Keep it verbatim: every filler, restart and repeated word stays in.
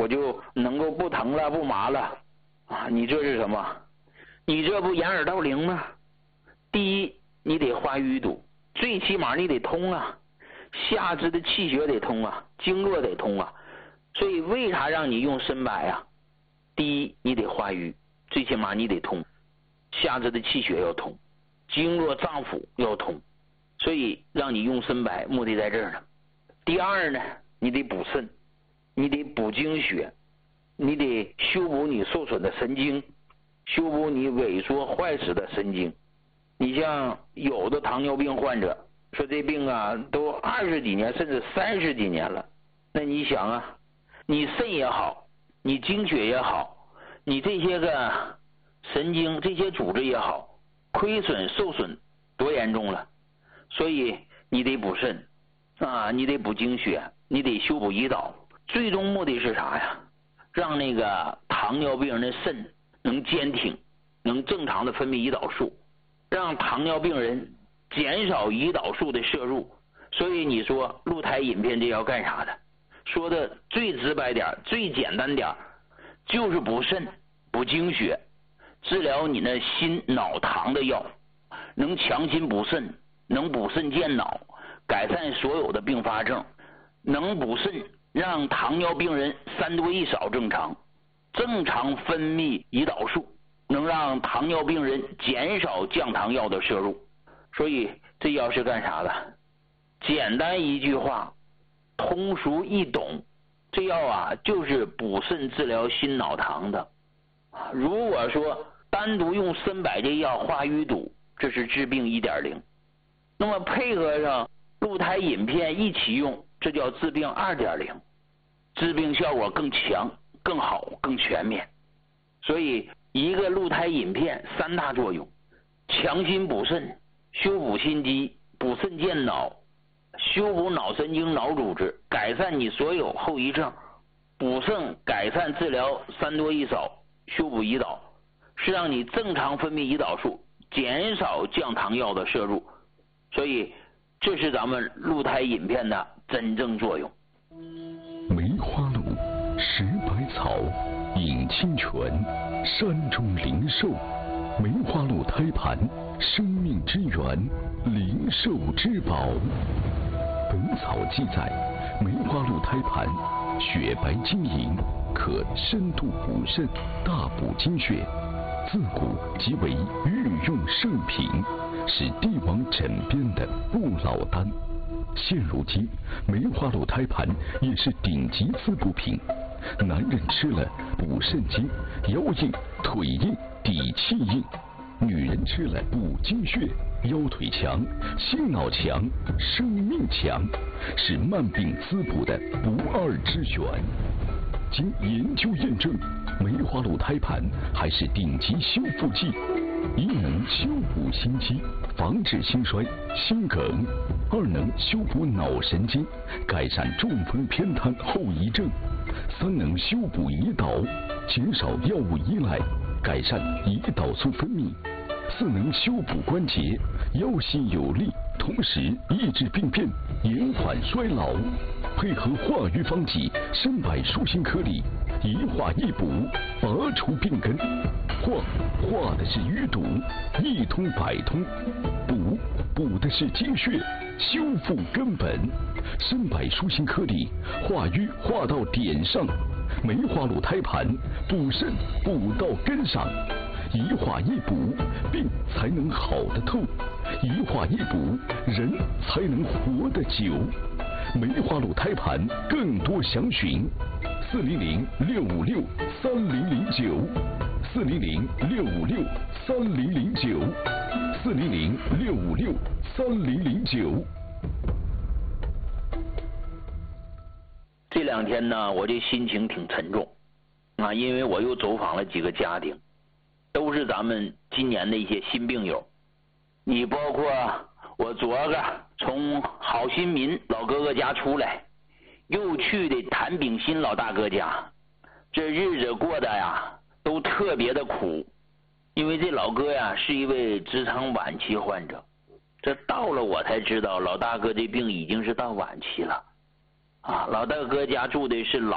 我就能够不疼了不麻了啊！你这是什么？你这不掩耳盗铃吗？第一，你得化淤堵，最起码你得通啊，下肢的气血得通啊，经络得通啊。所以为啥让你用参柏啊？第一，你得化瘀，最起码你得通，下肢的气血要通，经络脏腑要通，所以让你用参柏目的在这儿呢。第二呢，你得补肾，你得补精血，你得修补你受损的神经，修补你萎缩坏死的神经。你像有的糖尿病患者说这病啊都二十几年甚至三十几年了，那你想啊，你肾也好，你精血也好，你这些个神经这些组织也好，亏损受损多严重了。所以你得补肾啊，你得补精血，你得修补胰岛，最终目的是啥呀？让那个糖尿病人的肾能坚挺，能正常的分泌胰岛素，让糖尿病人减少胰岛素的摄入。所以你说鹿胎饮片这要干啥的？说的最直白点，最简单点，就是补肾补精血，治疗你那心脑糖的药，能强心补肾，能补肾健脑，改善所有的并发症，能补肾，让糖尿病人三多一少正常，正常分泌胰岛素，能让糖尿病人减少降糖药的摄入。所以这药是干啥的？简单一句话，通俗易懂，这药啊就是补肾治疗心脑糖的。如果说单独用参柏这药化淤堵，这是治病 一点零， 那么配合上鹿胎饮片一起用，这叫治病 二点零， 治病效果更强更好更全面。所以一个鹿胎饮片三大作用：强心补肾，修补心肌，补肾健脑，修补脑神经脑组织，改善你所有后遗症。补肾改善治疗三多一少，修补胰岛，是让你正常分泌胰岛素，减少降糖药的摄入。所以这是咱们鹿胎饮片的真正作用。 梅花鹿食百草，饮清泉，山中灵兽。梅花鹿胎盘，生命之源，灵兽之宝。本草记载，梅花鹿胎盘雪白晶莹，可深度补肾，大补精血，自古即为御用圣品，是帝王枕边的不老丹。现如今，梅花鹿胎盘也是顶级滋补品，男人吃了补肾精，腰硬腿硬底气硬；女人吃了补精血，腰腿强心脑强生命强，是慢病滋补的不二之选。经研究验证，梅花鹿胎盘还是顶级修复剂，一能修补心肌，防治心衰心梗；二能修补脑神经，改善中风偏瘫后遗症；三能修补胰岛，减少药物依赖，改善胰岛素分泌；四能修补关节，腰膝有力，同时抑制病变，延缓衰老。配合化瘀方剂参柏舒心颗粒，一化一补，拔除病根。化化的是淤堵，一通百通；补补的是精血，修复根本。参柏舒心颗粒，化瘀化到点上；梅花鹿胎盘，补肾补到根上。一化一补，病才能好得透；一化一补，人才能活得久。梅花鹿胎盘更多详询：四零零六五六三零零九，四零零六五六三零零九，四零零六五六三零零九。 这两天呢，我这心情挺沉重啊，因为我又走访了几个家庭，都是咱们今年的一些新病友。你包括我昨个从郝新民老哥哥家出来，又去的谭炳新老大哥家，这日子过得呀都特别的苦，因为这老哥呀是一位直肠晚期患者，这到了我才知道老大哥这病已经是到晚期了啊。老大哥家住的是老